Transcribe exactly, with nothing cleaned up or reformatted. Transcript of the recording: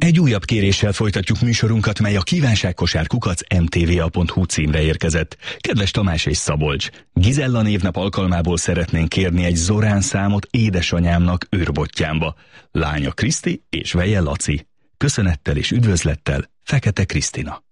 Egy újabb kéréssel folytatjuk műsorunkat, mely a kívánságkosár kukac em té vé á pont hú címre érkezett. Kedves Tamás és Szabolcs, Gizella névnap alkalmából szeretnénk kérni egy Zorán számot édesanyámnak őrbottyámba. Lánya Kriszti és veje Laci. Köszönettel és üdvözlettel, Fekete Krisztina.